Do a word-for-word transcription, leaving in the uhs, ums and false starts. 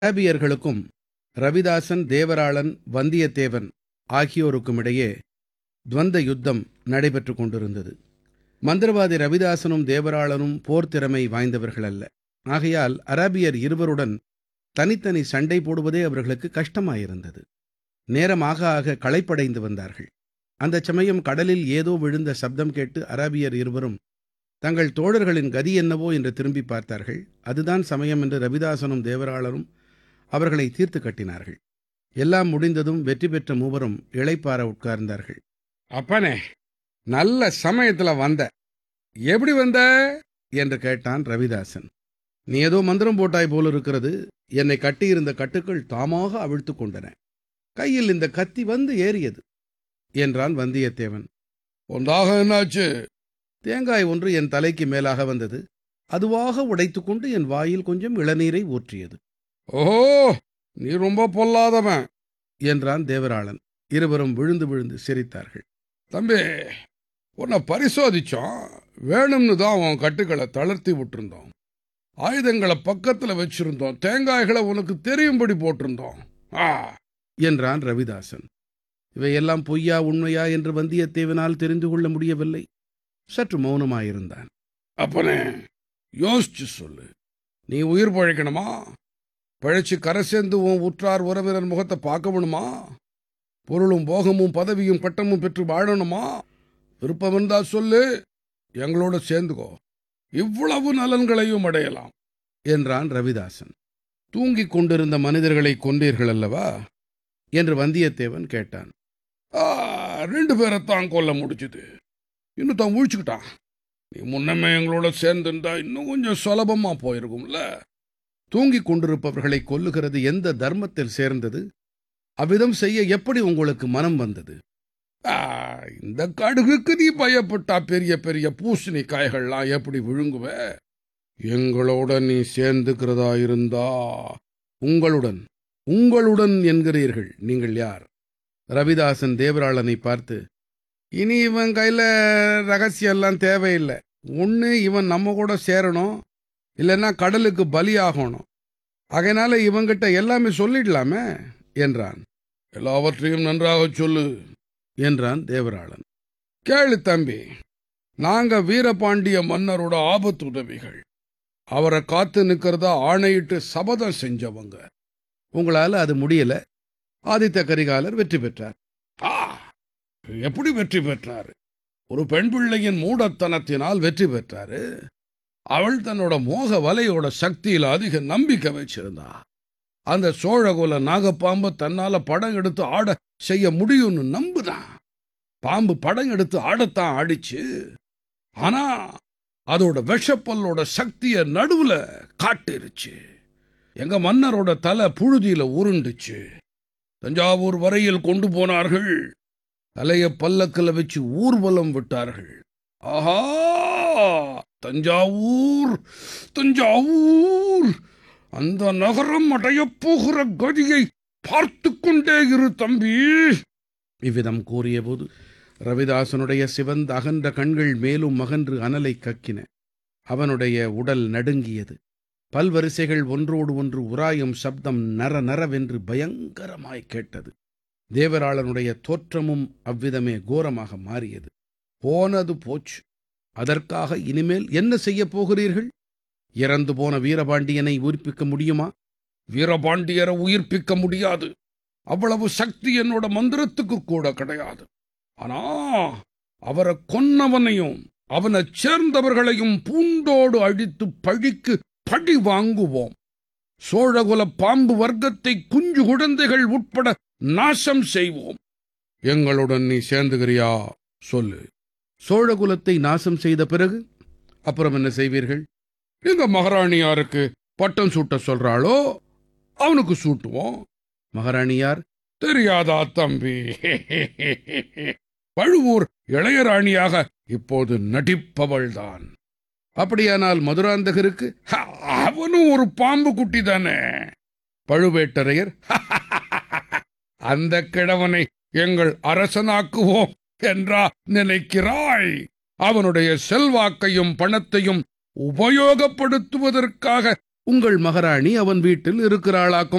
அராபியர்களுக்கும் ரவிதாசன், தேவராளன், வந்தியத்தேவன் ஆகியோருக்குமிடையே துவந்த யுத்தம் நடைபெற்றுக் கொண்டிருந்தது. மந்திரவாதி ரவிதாசனும் தேவராளனும் போர் திறமை வாய்ந்தவர்கள் அல்ல. ஆகையால் அராபியர் இருவருடன் தனித்தனி சண்டை போடுவதே அவர்களுக்கு கஷ்டமாயிருந்தது. நேரமாக ஆக களைப்படைந்து வந்தார்கள். அந்தச் சமயம் கடலில் ஏதோ விழுந்த சப்தம் கேட்டு அராபியர் இருவரும் தங்கள் தோழர்களின் கதி என்னவோ என்று திரும்பி பார்த்தார்கள். அதுதான் சமயம் என்று ரவிதாசனும் தேவராளனும் அவர்களை தீர்த்து கட்டினார்கள். எல்லாம் முடிந்ததும் வெற்றி பெற்ற மூவரும் இளைப்பாற உட்கார்ந்தார்கள். அப்பனே, நல்ல சமயத்துல வந்த. எப்படி வந்த என்று கேட்டான் ரவிதாசன். நீ ஏதோ மந்திரம் போட்டாய் போல இருக்கிறது. என்னை கட்டியிருந்த கட்டுக்கள் தாமாக அவிழ்த்து கொண்டன. கையில் இந்த கத்தி வந்து ஏறியது என்றான் வந்தியத்தேவன். ஒன்றாக என்னாச்சு? தேங்காய் ஒன்று என் தலைக்கு மேலாக வந்தது. அதுவாக உடைத்து கொண்டு என் வாயில் கொஞ்சம் இளநீரை ஊற்றியது. ஓஹோ, நீ ரொம்ப பொல்லாதவன் என்றான் தேவராளன். இருவரும் விழுந்து விழுந்து சிரித்தார்கள். தம்பி, உன்னை பரிசோதிச்சோம். வேணும்னு தான் உன் கட்டுக்களை தளர்த்தி விட்டுருந்தோம். ஆயுதங்களை பக்கத்துல வச்சிருந்தோம். தேங்காய்களை உனக்கு தெரியும்படி போட்டிருந்தோம் ஆ என்றான் ரவிதாசன். இவையெல்லாம் பொய்யா உண்மையா என்று வந்தியத்தேவனால் தெரிந்து கொள்ள முடியவில்லை. சற்று மௌனமாயிருந்தான். அப்பனே, யோசிச்சு சொல்லு. நீ உயிர் பழைக்கணுமா? பழைச்சு கரை சேர்ந்து உன் உற்றார் உறவினர் முகத்தை பார்க்கணுமா? பொருளும் போகமும் பதவியும் பட்டமும் பெற்று வாழணுமா? விருப்பம் இருந்தா சொல்லு, எங்களோட சேர்ந்துக்கோ. இவ்வளவு நலன்களையும் அடையலாம் என்றான் ரவிதாசன். தூங்கிக் கொண்டிருந்த மனிதர்களை கொன்றீர்கள் அல்லவா என்று வந்தியத்தேவன் கேட்டான். ரெண்டு பேரைத்தான் கொல்ல முடிச்சுது. இன்னும் தான் ஊழிச்சுக்கிட்டான். நீ முன்னமே எங்களோட சேர்ந்துருந்தா இன்னும் கொஞ்சம் சுலபமா போயிருக்கும்ல. தூங்கிக் கொண்டிருப்பவர்களை கொல்லுகிறது எந்த தர்மத்தில் சேர்ந்தது? அவ்விதம் செய்ய எப்படி உங்களுக்கு மனம் வந்தது? இந்த கடுகுக்கு நீ பயப்பட்டா பெரிய பெரிய பூசணி காய்கள்லாம் எப்படி விழுங்குவ? எங்களோட நீ சேர்ந்துக்கிறதா இருந்தா உங்களுடன் உங்களுடன் என்கிறீர்கள். நீங்கள் யார்? ரவிதாசன் தேவராளனை பார்த்து, இனி இவன் கையில ரகசியம் எல்லாம் தேவையில்லை. ஒன்று இவன் நம்ம கூட சேரணும், இல்லைன்னா கடலுக்கு பலியாகணும். அதனால இவங்கிட்ட எல்லாமே சொல்லிடலாமே என்றான். எல்லாவற்றையும் நன்றாக சொல்லு என்றான் தேவராளன். கேளு தம்பி, நாங்க வீரபாண்டிய மன்னரோட ஆபத்து உதவிகள். அவரை காத்து நிக்கிறதா ஆணையிட்டு சபதம் செஞ்சவங்க. உங்களால அது முடியல. ஆதித்த கரிகாலர் வெற்றி பெற்றார். எப்படி வெற்றி பெற்றாரு? ஒரு பெண் பிள்ளையின் மூடத்தனத்தினால் வெற்றி பெற்றாரு. அவள் தன்னோட மோக வலையோட சக்தியில் அதிக நம்பிக்கை வச்சிருந்தா. அந்த சோழகுல நாகப்பாம்பு தன்னால படம் எடுத்து ஆட செய்ய முடியும்னு நம்புதான். பாம்பு படம் எடுத்து ஆடத்தான் ஆடிச்சு. ஆனா அதோட விஷப்பல்லோட சக்திய நடுவுல காட்டிருச்சு. எங்க மன்னரோட தலை புழுதியில உருண்டுச்சு. தஞ்சாவூர் வரையில் கொண்டு போனார்கள். தலைய பல்லக்கில் வச்சு ஊர்வலம் விட்டார்கள். ஆஹா, தஞ்சாவூர் தஞ்சாவூர் அந்த நகரம் அடையப் போகிற கதியை பார்த்து கொண்டே இரு தம்பி. இவ்விதம் கூறிய போது ரவிதாசனுடைய சிவந்த அகன்ற கண்கள் மேலும் மகன்று அனலை கக்கின. அவனுடைய உடல் நடுங்கியது. பல்வரிசைகள் ஒன்றோடு ஒன்று உராயும் சப்தம் நர நரவென்று பயங்கரமாய் கேட்டது. தேவராளனுடைய தோற்றமும் அவ்விதமே கோரமாக மாறியது. போனது போச்சு. அதற்காக இனிமேல் என்ன செய்யப் போகிறீர்கள்? இறந்து போன வீரபாண்டியனை உயிர்ப்பிக்க முடியுமா? வீரபாண்டியரை உயிர்ப்பிக்க முடியாது. அவ்வளவு சக்தி என்னோட மந்திரத்துக்கு கூட கிடையாது. ஆனா அவரை கொன்னவனையும் அவனை சேர்ந்தவர்களையும் பூண்டோடு அழித்து பழிக்கு பழி வாங்குவோம். சோழகுல பாம்பு வர்க்கத்தை குஞ்சு குழந்தைகள் உட்பட நாசம் செய்வோம். எங்களுடன் நீ சேர்ந்துகிறியா? சொல்லு. சோழகுலத்தை நாசம் செய்த பிறகு அப்புறம் என்ன செய்வீர்கள்? எங்க மகாராணியாருக்கு பட்டம் சூட்ட சொல்றாளோ அவனுக்கு சூட்டுவோம். மகாராணியார் தெரியாதா தம்பி? பழுவூர் இளையராணியாக இப்போது நடிப்பவள்தான். அப்படியானால் மதுராந்தகருக்கு? அவனும் ஒரு பாம்பு குட்டி தானே. பழுவேட்டரையர்? அந்த கிழவனை எங்கள் அரசனாக்குவோம் என்றா நினைக்கிறாய்? அவனுடைய செல்வாக்கையும் பணத்தையும் உபயோகப்படுத்துவதற்காக உங்கள் மகாராணி அவன் வீட்டில் இருக்கிறாளாக்கும்.